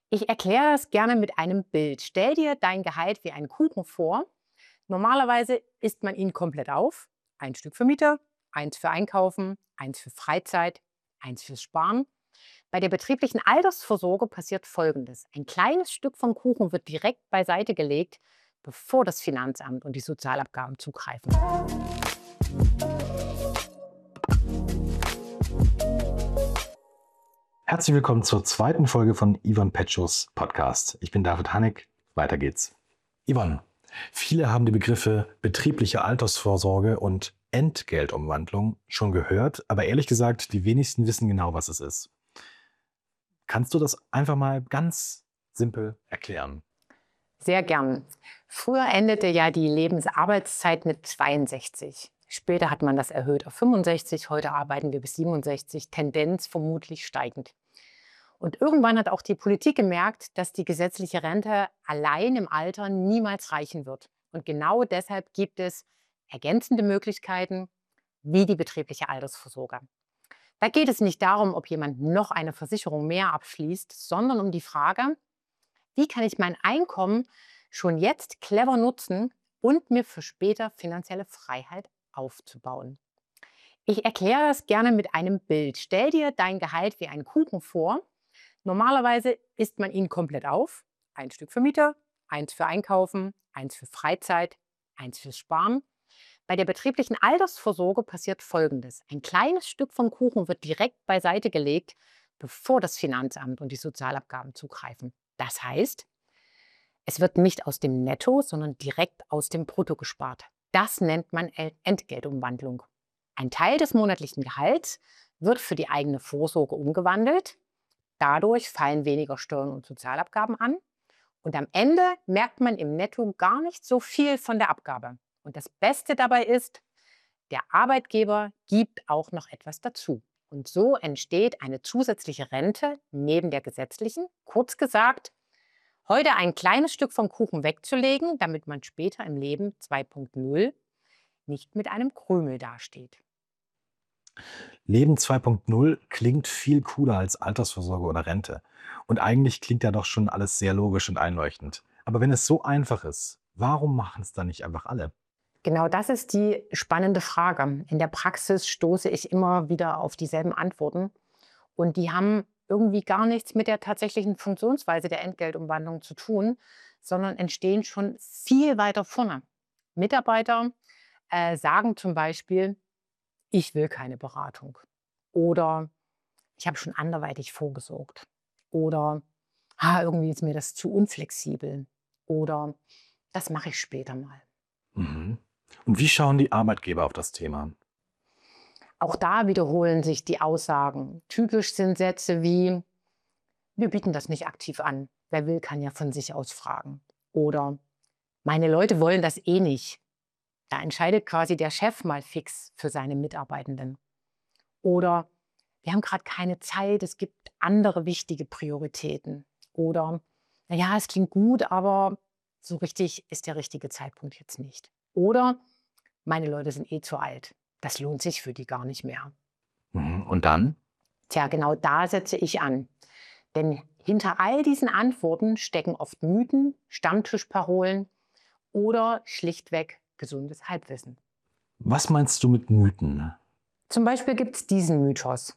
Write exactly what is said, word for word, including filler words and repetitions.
Ich erkläre das gerne mit einem Bild. Stell dir dein Gehalt wie einen Kuchen vor. Normalerweise isst man ihn komplett auf. Ein Stück für Miete, eins für Einkaufen, eins für Freizeit, eins fürs Sparen. Bei der betrieblichen Altersvorsorge passiert Folgendes. Ein kleines Stück vom Kuchen wird direkt beiseite gelegt, bevor das Finanzamt und die Sozialabgaben zugreifen. Herzlich willkommen zur zweiten Folge von Ivan Petschos Podcast. Ich bin David Hannig. Weiter geht's. Ivan, viele haben die Begriffe betriebliche Altersvorsorge und Entgeltumwandlung schon gehört, aber ehrlich gesagt, die wenigsten wissen genau, was es ist. Kannst du das einfach mal ganz simpel erklären? Sehr gern. Früher endete ja die Lebensarbeitszeit mit zweiundsechzig. Später hat man das erhöht auf fünfundsechzig. Heute arbeiten wir bis siebenundsechzig. Tendenz vermutlich steigend. Und irgendwann hat auch die Politik gemerkt, dass die gesetzliche Rente allein im Alter niemals reichen wird. Und genau deshalb gibt es ergänzende Möglichkeiten wie die betriebliche Altersvorsorge. Da geht es nicht darum, ob jemand noch eine Versicherung mehr abschließt, sondern um die Frage, wie kann ich mein Einkommen schon jetzt clever nutzen und mir für später finanzielle Freiheit aufzubauen. Ich erkläre das gerne mit einem Bild. Stell dir dein Gehalt wie einen Kuchen vor. Normalerweise isst man ihn komplett auf. Ein Stück für Miete, eins für Einkaufen, eins für Freizeit, eins fürs Sparen. Bei der betrieblichen Altersvorsorge passiert Folgendes. Ein kleines Stück vom Kuchen wird direkt beiseite gelegt, bevor das Finanzamt und die Sozialabgaben zugreifen. Das heißt, es wird nicht aus dem Netto, sondern direkt aus dem Brutto gespart. Das nennt man El- Entgeltumwandlung. Ein Teil des monatlichen Gehalts wird für die eigene Vorsorge umgewandelt. Dadurch fallen weniger Steuern und Sozialabgaben an. Und am Ende merkt man im Netto gar nicht so viel von der Abgabe. Und das Beste dabei ist, der Arbeitgeber gibt auch noch etwas dazu. Und so entsteht eine zusätzliche Rente neben der gesetzlichen. Kurz gesagt, heute ein kleines Stück vom Kuchen wegzulegen, damit man später im Leben zwei Punkt null nicht mit einem Krümel dasteht. Leben zwei Punkt null klingt viel cooler als Altersvorsorge oder Rente. Und eigentlich klingt ja doch schon alles sehr logisch und einleuchtend. Aber wenn es so einfach ist, warum machen es dann nicht einfach alle? Genau das ist die spannende Frage. In der Praxis stoße ich immer wieder auf dieselben Antworten. Und die haben irgendwie gar nichts mit der tatsächlichen Funktionsweise der Entgeltumwandlung zu tun, sondern entstehen schon viel weiter vorne. Mitarbeiter äh, sagen zum Beispiel, ich will keine Beratung. Oder ich habe schon anderweitig vorgesorgt. Oder ah, irgendwie ist mir das zu unflexibel. Oder das mache ich später mal. Mhm. Und wie schauen die Arbeitgeber auf das Thema? Auch da wiederholen sich die Aussagen. Typisch sind Sätze wie, wir bieten das nicht aktiv an. Wer will, kann ja von sich aus fragen. Oder meine Leute wollen das eh nicht. Da entscheidet quasi der Chef mal fix für seine Mitarbeitenden. Oder wir haben gerade keine Zeit, es gibt andere wichtige Prioritäten. Oder naja, es klingt gut, aber so richtig ist der richtige Zeitpunkt jetzt nicht. Oder meine Leute sind eh zu alt. Das lohnt sich für die gar nicht mehr. Mhm. Und dann? Tja, genau da setze ich an. Denn hinter all diesen Antworten stecken oft Mythen, Stammtischparolen oder schlichtweg gesundes Halbwissen. Was meinst du mit Mythen? Zum Beispiel gibt es diesen Mythos.